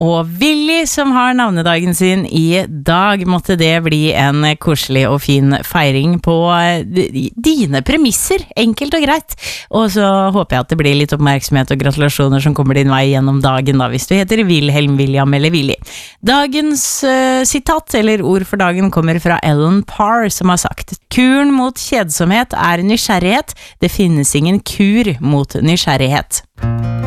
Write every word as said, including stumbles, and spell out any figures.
Og Willy som har navnedagen sin I dag, måtte det bli en koselig og fin feiring på dine premisser, enkelt og greit. Og så håper jeg at det blir litt oppmerksomhet og gratulasjoner som kommer din vei gjennom dagen da, hvis du heter Wilhelm, William eller Willy. Dagens uh, sitat, eller ord for dagen, kommer fra Ellen Parr som har sagt: Kuren mot kjedsomhet er nysgjerrighet, det finnes ingen kur mot nysgjerrighet.